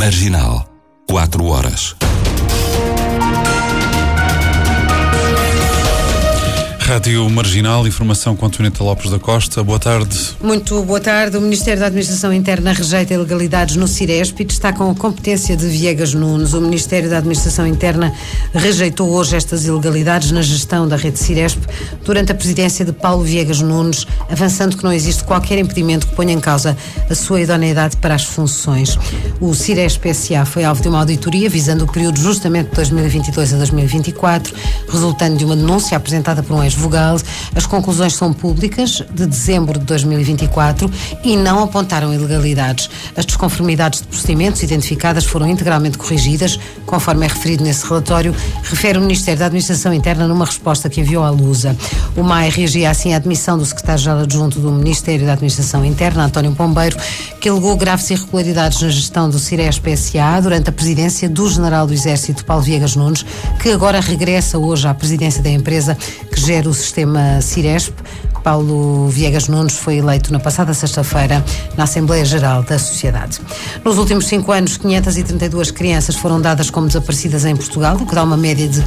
Marginal. 4 horas. Rádio Marginal, informação com Antoneta Lopes da Costa. Boa tarde. Muito boa tarde. O Ministério da Administração Interna rejeita ilegalidades no Ciresp e destacam a competência de Viegas Nunes. O Ministério da Administração Interna rejeitou hoje estas ilegalidades na gestão da rede Ciresp durante a presidência de Paulo Viegas Nunes, avançando que não existe qualquer impedimento que ponha em causa a sua idoneidade para as funções. O Ciresp S.A. foi alvo de uma auditoria visando o período justamente de 2022 a 2024, resultando de uma denúncia apresentada por um ex-vogal. As conclusões são públicas, de dezembro de 2024, e não apontaram ilegalidades. As desconformidades de procedimentos identificadas foram integralmente corrigidas, conforme é referido nesse relatório, refere o Ministério da Administração Interna numa resposta que enviou à Lusa. O MAI reagia assim à admissão do secretário-geral adjunto do Ministério da Administração Interna, António Pombeiro, que alegou graves irregularidades na gestão do Ciresp S.A. durante a presidência do General do Exército, Paulo Viegas Nunes, que agora regressa hoje à presidência da empresa que gera o sistema Ciresp. Paulo Viegas Nunes foi eleito na passada sexta-feira na Assembleia Geral da Sociedade. Nos últimos 5 anos, 532 crianças foram dadas como desaparecidas em Portugal, o que dá uma média de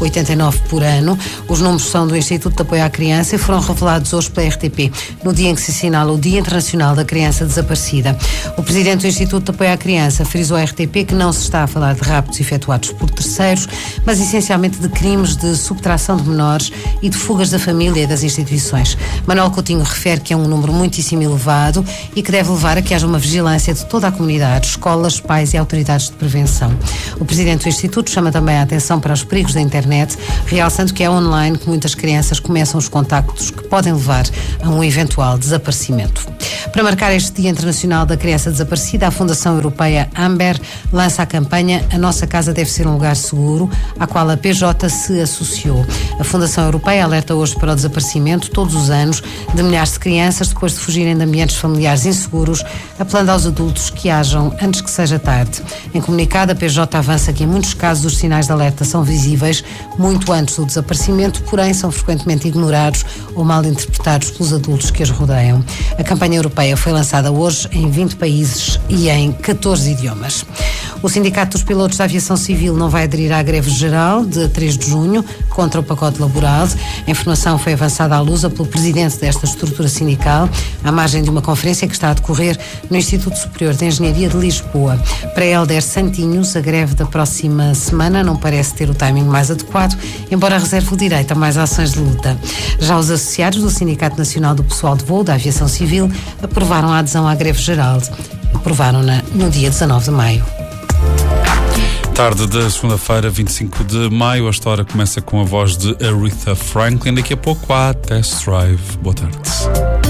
89 por ano. Os números são do Instituto de Apoio à Criança e foram revelados hoje pela RTP, no dia em que se assinala o Dia Internacional da Criança Desaparecida. O presidente do Instituto de Apoio à Criança frisou à RTP que não se está a falar de raptos efetuados por terceiros, mas essencialmente de crimes de subtração de menores e de fugas da família e das instituições. Manuel Coutinho refere que é um número muitíssimo elevado e que deve levar a que haja uma vigilância de toda a comunidade, escolas, pais e autoridades de prevenção. O presidente do Instituto chama também a atenção para os perigos da internet, realçando que é online que muitas crianças começam os contactos que podem levar a um eventual desaparecimento. Para marcar este Dia Internacional da Criança Desaparecida, a Fundação Europeia Amber lança a campanha A Nossa Casa Deve Ser um Lugar Seguro, à qual a PJ se associou. A Fundação Europeia alerta hoje para o desaparecimento, todos os anos, de milhares de crianças depois de fugirem de ambientes familiares inseguros, apelando aos adultos que ajam antes que seja tarde. Em comunicado, a PJ avança que em muitos casos os sinais de alerta são visíveis muito antes do desaparecimento, porém são frequentemente ignorados ou mal interpretados pelos adultos que as rodeiam. A campanha europeia foi lançada hoje em 20 países e em 14 idiomas. O Sindicato dos Pilotos da Aviação Civil não vai aderir à greve geral de 3 de junho contra o pacote laboral. A informação foi avançada à Lusa pelo presidente desta estrutura sindical, à margem de uma conferência que está a decorrer no Instituto Superior de Engenharia de Lisboa. Para Helder Santinhos, a greve da próxima semana não parece ter o timing mais adequado, embora reserve o direito a mais ações de luta. Já os associados do Sindicato Nacional do Pessoal de Voo da Aviação Civil aprovaram a adesão à greve geral. Aprovaram-na no dia 19 de maio. Tarde da segunda-feira, 25 de maio, a história começa com a voz de Aretha Franklin. Daqui a pouco há Test Drive. Boa tarde.